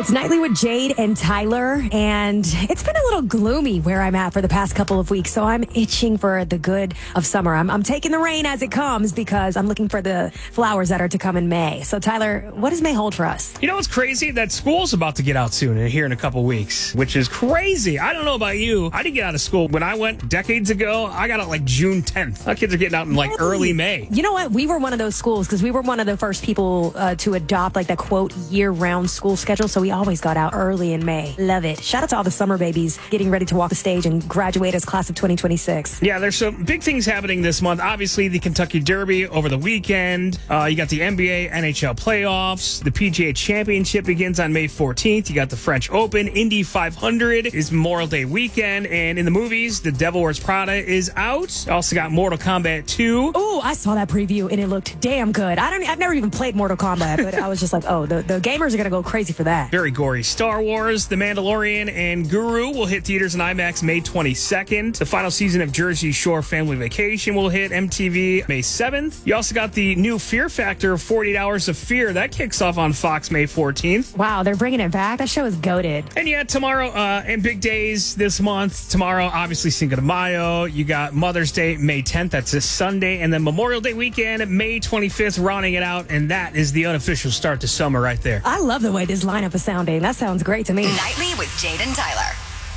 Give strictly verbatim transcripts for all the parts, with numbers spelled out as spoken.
It's Nightly with Jade and Tyler, and it's been a little gloomy where I'm at for the past couple of weeks, so I'm itching for the good of summer. I'm, I'm taking the rain as it comes because I'm looking for the flowers that are to come in May. So, Tyler, what does May hold for us? You know what's crazy? That school's about to get out soon, here in a couple weeks, which is crazy. I don't know about you. I didn't get out of school. When I went decades ago, I got out like June tenth. Our kids are getting out in like early May. You know what? We were one of those schools because we were one of the first people uh, to adopt like the quote year-round school schedule. So we always got out early in May. Love it. Shout out to all the summer babies getting ready to walk the stage and graduate as class of twenty twenty-six. Yeah, there's some big things happening this month. Obviously, the Kentucky Derby over the weekend. Uh, you got the N B A, N H L playoffs. The P G A Championship begins on May fourteenth. You got the French Open. Indy five hundred is Memorial Day weekend. And in the movies, The Devil Wears Prada is out. Also got Mortal Kombat two. Oh, I saw that preview and it looked damn good. I don't. I've never even played Mortal Kombat, but I was just like, oh, the, the gamers are going to go crazy for that. Very gory. Star Wars, The Mandalorian, and Guru will hit theaters and IMAX May twenty-second. The final season of Jersey Shore Family Vacation will hit M T V May seventh. You also got the new Fear Factor, forty-eight Hours of Fear. That kicks off on Fox May fourteenth. Wow, they're bringing it back. That show is goated. And yeah, tomorrow, uh, and big days this month. Tomorrow, obviously, Cinco de Mayo. You got Mother's Day, May tenth. That's this Sunday. And then Memorial Day weekend, May twenty-fifth, rounding it out. And that is the unofficial start to summer right there. I love the way this lineup is sounding. That sounds great to me. Nightly with Jade and Tyler.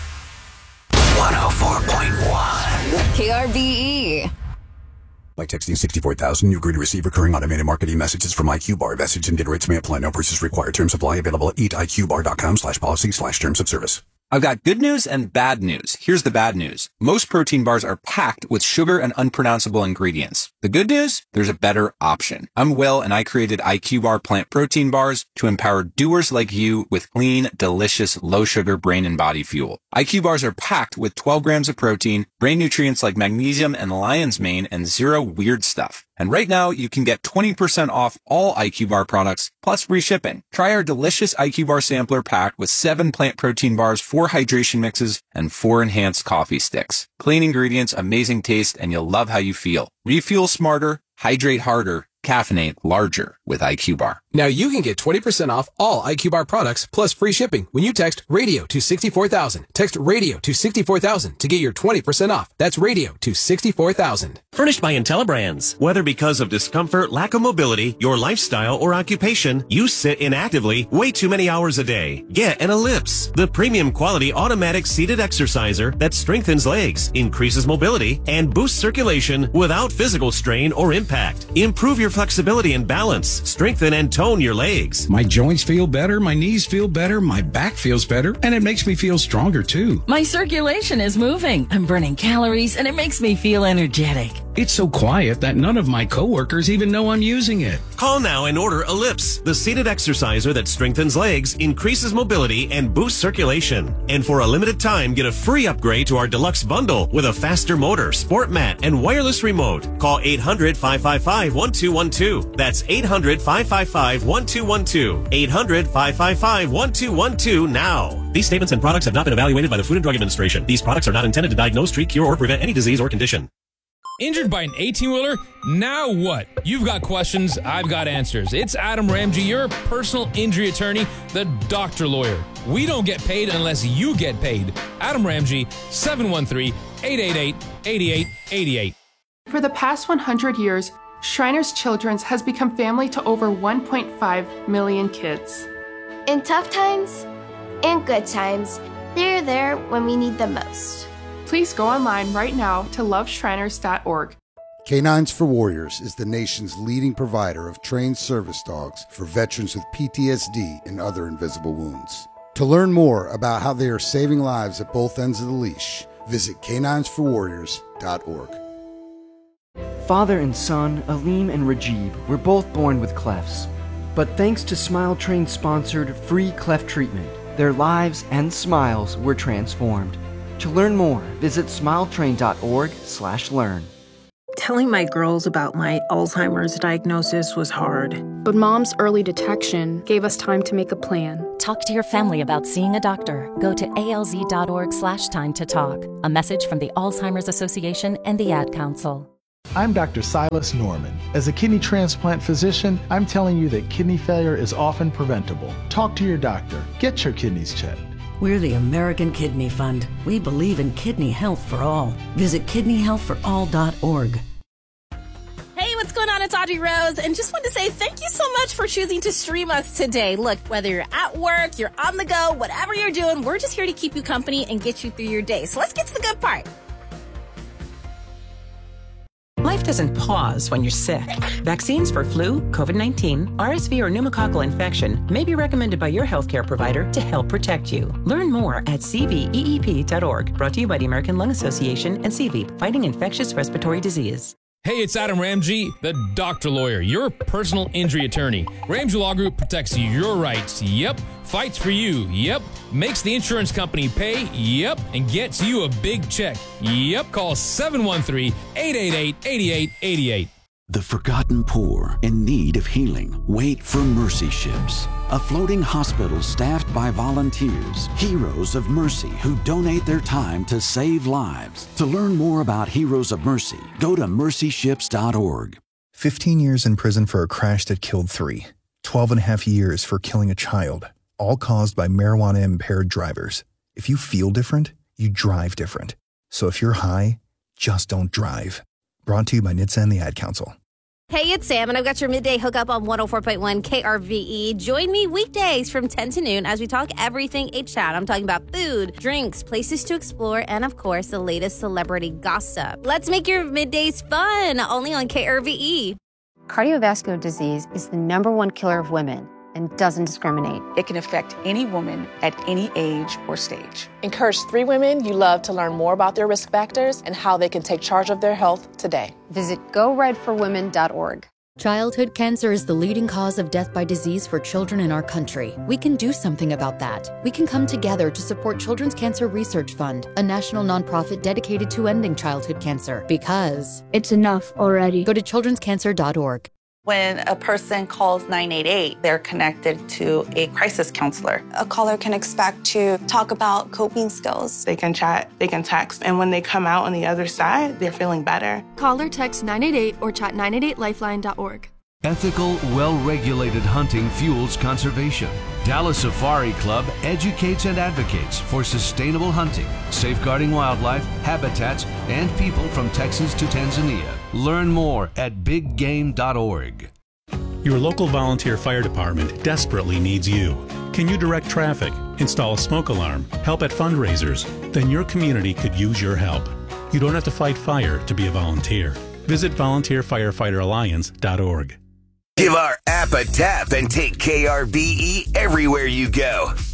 one oh four point one K R B E. By texting sixty-four thousand, you agree to receive recurring automated marketing messages from I Q Bar. Message and data rates may apply. No purchase required. Terms apply. Available at eat I Q bar dot com slash policy slash terms of service. I've got good news and bad news. Here's the bad news. Most protein bars are packed with sugar and unpronounceable ingredients. The good news? There's a better option. I'm Will, and I created I Q Bar plant protein bars to empower doers like you with clean, delicious, low-sugar brain and body fuel. I Q Bars are packed with twelve grams of protein, brain nutrients like magnesium and lion's mane, and zero weird stuff. And right now, you can get twenty percent off all I Q Bar products, plus free shipping. Try our delicious I Q Bar sampler pack with seven plant protein bars, four hydration mixes, and four enhanced coffee sticks. Clean ingredients, amazing taste, and you'll love how you feel. Refuel smarter, hydrate harder, caffeinate larger with I Q Bar. Now you can get twenty percent off all I Q Bar products plus free shipping when you text radio to sixty-four thousand. Text radio to sixty-four thousand to get your twenty percent off. That's radio to sixty-four thousand. Furnished by IntelliBrands. Whether because of discomfort, lack of mobility, your lifestyle, or occupation, you sit inactively way too many hours a day. Get an Ellipse, the premium quality automatic seated exerciser that strengthens legs, increases mobility, and boosts circulation without physical strain or impact. Improve your flexibility and balance, strengthen and tone your legs. My joints feel better, my knees feel better, my back feels better, and it makes me feel stronger too. My circulation is moving. I'm burning calories, and it makes me feel energetic. It's so quiet that none of my coworkers even know I'm using it. Call now and order Ellipse, the seated exerciser that strengthens legs, increases mobility, and boosts circulation. And for a limited time, get a free upgrade to our deluxe bundle with a faster motor, sport mat, and wireless remote. Call eight hundred, five five five, one two one two. That's eight hundred, five five five, one two one two. eight hundred, five five five, one two one two now. These statements and products have not been evaluated by the Food and Drug Administration. These products are not intended to diagnose, treat, cure, or prevent any disease or condition. Injured by an eighteen-wheeler? Now what? You've got questions, I've got answers. It's Adam Ramsey, your personal injury attorney, the doctor lawyer. We don't get paid unless you get paid. Adam Ramsey, seven one three, eight eight eight, eight eight eight eight. For the past one hundred years, Shriners Children's has become family to over one point five million kids. In tough times and good times, they're there when we need them most. Please go online right now to love shriners dot org. Canines for Warriors is the nation's leading provider of trained service dogs for veterans with P T S D and other invisible wounds. To learn more about how they are saving lives at both ends of the leash, visit canines for warriors dot org. Father and son, Aleem and Rajib, were both born with clefts. But thanks to Smile Train-sponsored free cleft treatment, their lives and smiles were transformed. To learn more, visit smiletrain dot org slash learn. Telling my girls about my Alzheimer's diagnosis was hard. But Mom's early detection gave us time to make a plan. Talk to your family about seeing a doctor. Go to A L Z dot org slash time to talk. A message from the Alzheimer's Association and the Ad Council. I'm Doctor Silas Norman. As a kidney transplant physician, I'm telling you that kidney failure is often preventable. Talk to your doctor. Get your kidneys checked. We're the American Kidney Fund. We believe in kidney health for all. Visit kidney health for all dot org. Hey, what's going on? It's Audrey Rose, and just wanted to say thank you so much for choosing to stream us today. Look, whether you're at work, you're on the go, whatever you're doing, we're just here to keep you company and get you through your day. So let's get to the good part. Life doesn't pause when you're sick. Vaccines for flu, COVID nineteen, R S V, or pneumococcal infection may be recommended by your healthcare provider to help protect you. Learn more at C V E E P dot org. Brought to you by the American Lung Association and C V, fighting infectious respiratory disease. Hey, it's Adam Ramsey, the doctor lawyer, your personal injury attorney. Ramsey Law Group protects your rights. Yep. Fights for you. Yep. Makes the insurance company pay. Yep. And gets you a big check. Yep. Call seven one three, eight eight eight, eight eight eight eight. The forgotten poor in need of healing wait for Mercy Ships, a floating hospital staffed by volunteers, heroes of mercy who donate their time to save lives. To learn more about Heroes of Mercy, go to mercy ships dot org. fifteen years in prison for a crash that killed three. twelve and a half years for killing a child, all caused by marijuana-impaired drivers. If you feel different, you drive different. So if you're high, just don't drive. Brought to you by N H T S A and the Ad Council. Hey, it's Sam, and I've got your midday hookup on one oh four point one K R V E. Join me weekdays from ten to noon as we talk everything H-Town. I'm talking about food, drinks, places to explore, and, of course, the latest celebrity gossip. Let's make your middays fun, only on K R V E. Cardiovascular disease is the number one killer of women and doesn't discriminate. It can affect any woman at any age or stage. Encourage three women you love to learn more about their risk factors and how they can take charge of their health today. Visit go red for women dot org. Childhood cancer is the leading cause of death by disease for children in our country. We can do something about that. We can come together to support Children's Cancer Research Fund, a national nonprofit dedicated to ending childhood cancer. Because it's enough already. Go to children's cancer dot org. When a person calls nine eight eight, they're connected to a crisis counselor. A caller can expect to talk about coping skills. They can chat, they can text, and when they come out on the other side, they're feeling better. Call or text nine eight eight or chat nine eight eight lifeline dot org. Ethical, well-regulated hunting fuels conservation. Dallas Safari Club educates and advocates for sustainable hunting, safeguarding wildlife, habitats, and people from Texas to Tanzania. Learn more at big game dot org. Your local volunteer fire department desperately needs you. Can you direct traffic, install a smoke alarm, help at fundraisers? Then your community could use your help. You don't have to fight fire to be a volunteer. Visit volunteer firefighter alliance dot org. Give our app a tap and take K R V E everywhere you go.